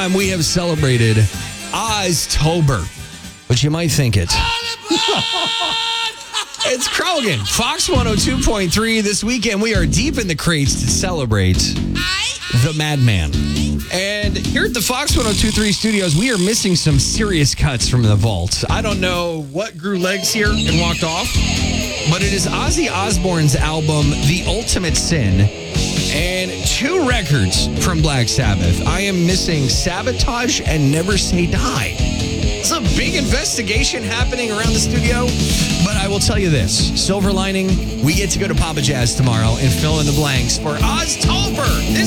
time we have celebrated Oztober, but you might think it. It's Krogan, Fox 102.3. This weekend, we are deep in the crates to celebrate the Madman. And here at the Fox 102.3 studios, we are missing some serious cuts from the vault. I don't know what grew legs here and walked off, but it is Ozzy Osbourne's album, The Ultimate Sin, and 2 records from Black Sabbath. I am missing Sabotage and Never Say Die. It's a big investigation happening around the studio, but I will tell you this. Silver lining, we get to go to Papa Jazz tomorrow and fill in the blanks for Oztober.